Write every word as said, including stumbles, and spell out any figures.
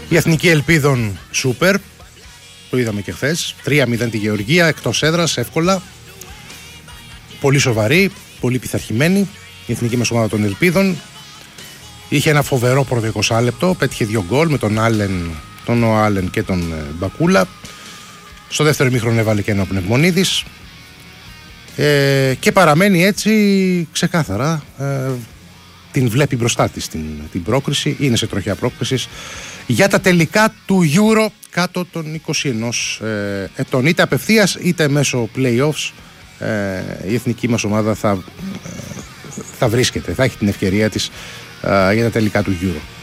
Η Εθνική Ελπίδων σούπερ, το είδαμε και χθες, τρία μηδέν τη Γεωργία, εκτός έδρας, εύκολα. Πολύ σοβαρή, πολύ πειθαρχημένη η εθνική μας ομάδα των Ελπίδων. Είχε ένα φοβερό πρώτο είκοσι λεπτό, πέτυχε δύο γκολ με τον Άλεν, τον ο Άλεν και τον Μπακούλα. Στο δεύτερο ημίχρονο έβαλε και ένα ο Πνευμονίδης. Ε, και παραμένει έτσι ξεκάθαρα. Ε, την βλέπει μπροστά της την, την πρόκριση. Είναι σε τροχιά πρόκρισης για τα τελικά του Euro κάτω των είκοσι ένα ε, ετών. Είτε απευθείας είτε μέσω play-offs ε, η εθνική μας ομάδα θα, ε, θα βρίσκεται, θα έχει την ευκαιρία της ε, για τα τελικά του Euro.